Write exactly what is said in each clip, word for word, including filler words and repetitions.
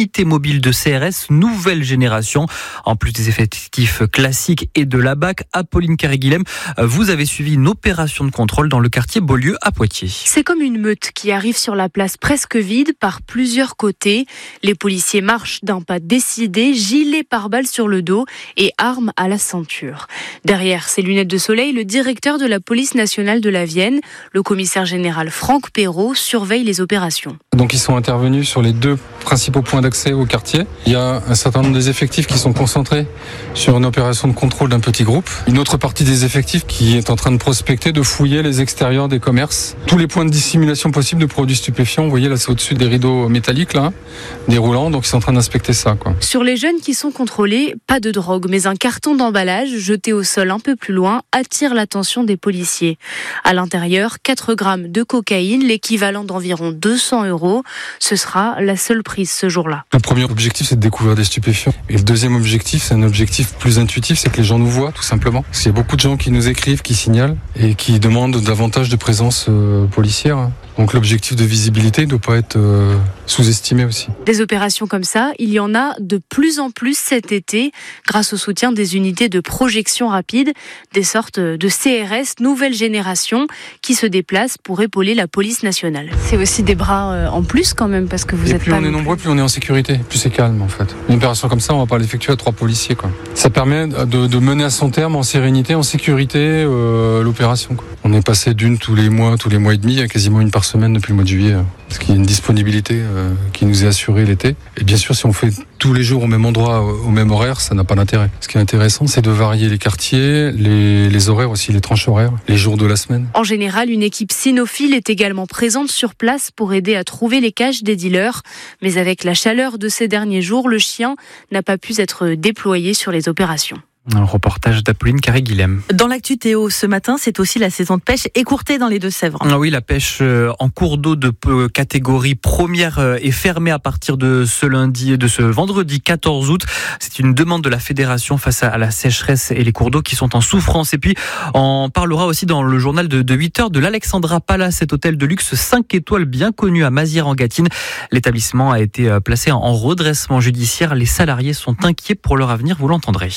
unité mobile de C R S nouvelle génération. En plus des effectifs classiques et de la B A C, Apolline Carré-Guilhem, vous avez suivi une opération de contrôle dans le quartier Beaulieu à Poitiers. C'est comme une meute qui arrive sur la place presque vide par plusieurs côtés. Les policiers marchent d'un pas décidé, gilet pare-balles sur le dos et armes à la ceinture. Derrière ses lunettes de soleil, le directeur de la police nationale de la Vienne, le commissaire général Franck Perrault, surveille les opérations. Donc ils sont intervenus sur les deux principaux points d'accès au quartier. Il y a un certain nombre des effectifs qui sont concentrés sur une opération de contrôle d'un petit groupe. Une autre partie des effectifs qui est en train de prospecter, de fouiller les extérieurs des commerces. Tous les points de dissimulation possibles de produits stupéfiants. Vous voyez là, c'est au-dessus des rideaux métalliques, là, déroulants. Donc ils sont en train d'inspecter ça, quoi. Sur les jeunes qui sont contrôlés, pas de drogue, mais un carton d'emballage jeté au sol un peu plus loin attire l'attention des policiers. À l'intérieur, quatre grammes de cocaïne, l'équivalent d'environ deux cents euros. Ce sera la seule prise ce jour-là. Le premier objectif, c'est de découvrir des stupéfiants. Et le deuxième objectif, c'est un objectif plus intuitif, c'est que les gens nous voient, tout simplement. Parce qu'il y a beaucoup de gens qui nous écrivent, qui signalent et qui demandent davantage de présence euh, policière. Donc l'objectif de visibilité ne doit pas être euh, sous-estimé aussi. Des opérations comme ça, il y en a de plus en plus cet été, grâce au soutien des unités de projection rapide, des sortes de C R S nouvelle génération qui se déplacent pour épauler la police nationale. C'est aussi des bras en plus quand même, parce que vous et êtes plus pas on est nombreux, plus on est en sécurité, plus c'est calme en fait. Une opération comme ça, on va pas l'effectuer à trois policiers, quoi. Ça permet de, de mener à son terme en sérénité, en sécurité euh, l'opération, quoi. On est passé d'une tous les mois, tous les mois et demi, à quasiment une par semaine depuis le mois de juillet, parce qu'il y a une disponibilité euh, qui nous est assurée l'été. Et bien sûr, si on fait tous les jours au même endroit, au même horaire, ça n'a pas d'intérêt. Ce qui est intéressant, c'est de varier les quartiers, les, les horaires aussi, les tranches horaires, les jours de la semaine. En général, une équipe cynophile est également présente sur place pour aider à trouver les caches des dealers. Mais avec la chaleur de ces derniers jours, le chien n'a pas pu être déployé sur les opérations. Un reportage d'Apolline Carré-Guilhem. Dans l'actu Théo, ce matin, c'est aussi la saison de pêche écourtée dans les Deux-Sèvres. Ah oui, la pêche en cours d'eau de catégorie première est fermée à partir de ce lundi, de ce vendredi quatorze août. C'est une demande de la fédération face à la sécheresse et les cours d'eau qui sont en souffrance. Et puis, on parlera aussi dans le journal de huit heures de l'Alexandra Palace, cet hôtel de luxe cinq étoiles bien connu à Mazières-en-Gâtine. L'établissement a été placé en redressement judiciaire. Les salariés sont inquiets pour leur avenir, vous l'entendrez.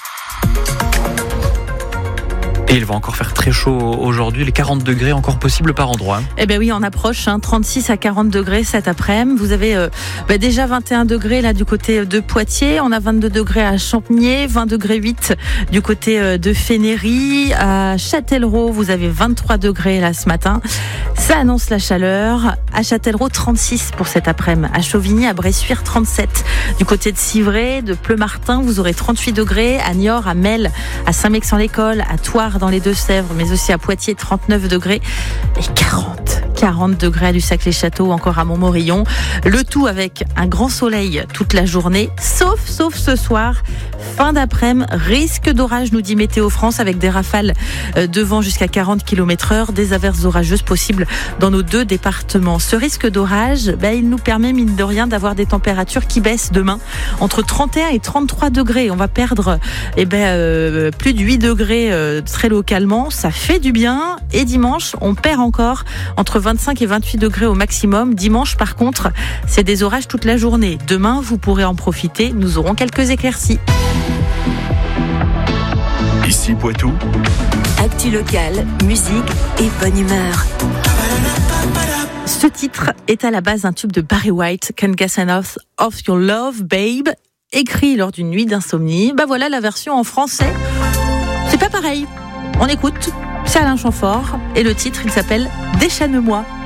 Et il va encore faire très chaud aujourd'hui, les quarante degrés encore possibles par endroit. Eh bien oui, on approche, hein, trente-six à quarante degrés cet après-midi. Vous avez euh, bah déjà vingt et un degrés là du côté de Poitiers, on a vingt-deux degrés à Champniers, vingt degrés huit du côté euh, de Fénéry, à Châtellerault, vous avez vingt-trois degrés là ce matin. Ça annonce la chaleur. À Châtellerault, trente-six pour cet après-midi. À Chauvigny, à Bressuire, trente-sept. Du côté de Civray, de Pleumartin, vous aurez trente-huit degrés. À Niort, à Melle, à Saint-Mexan-l'École, à Thouars dans les Deux-Sèvres, mais aussi à Poitiers, trente-neuf degrés. Et quarante, quarante degrés à Lussac-les-Châteaux, encore à Montmorillon. Le tout avec un grand soleil toute la journée, sauf, sauf ce soir. Fin d'après-midi, risque d'orage, nous dit Météo France, avec des rafales de vent jusqu'à quarante kilomètres heure, des averses orageuses possibles dans nos deux départements. Ce risque d'orage, ben, il nous permet, mine de rien, d'avoir des températures qui baissent demain entre trente et un et trente-trois degrés. On va perdre eh ben, euh, plus de huit degrés euh, très localement. Ça fait du bien. Et dimanche, on perd encore entre vingt-cinq et vingt-huit degrés au maximum. Dimanche, par contre, c'est des orages toute la journée. Demain, vous pourrez en profiter. Nous aurons quelques éclaircies. Ici Poitou. Actu locale, musique et bonne humeur. Ce titre est à la base d'un tube de Barry White, Can't Get Enough of Your Love, Babe, écrit lors d'une nuit d'insomnie. Bah voilà la version en français. C'est pas pareil. On écoute, c'est Alain Chamfort et le titre il s'appelle Déchaîne-moi.